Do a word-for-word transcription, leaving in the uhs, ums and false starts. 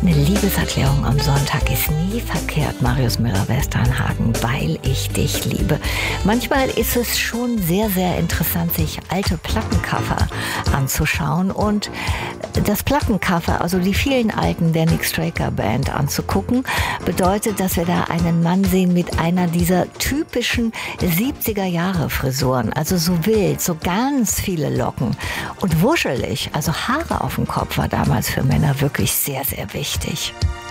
Eine Liebeserklärung am Sonntag ist nie verkehrt, Marius Müller-Westernhagen, weil ich dich liebe. Manchmal ist es schon sehr, sehr interessant, sich alte Plattencover anzuschauen und das Plattencover, also die vielen alten der Nick Straker Band anzugucken, bedeutet, dass wir da einen Mann sehen mit einer dieser typischen siebziger Jahre Frisuren, also so wild, so ganz viele Locken und wuschelig, also Haare auf dem Kopf war damals für Männer wirklich sehr, sehr wichtig.